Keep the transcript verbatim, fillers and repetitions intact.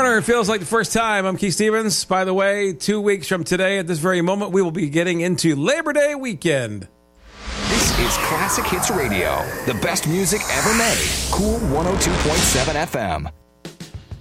It feels like the first time. I'm Keith Stevens. By the way, two weeks from today, at this very moment, we will be getting into Labor Day weekend. This is Classic Hits Radio, the best music ever made. Cool one oh two point seven F M.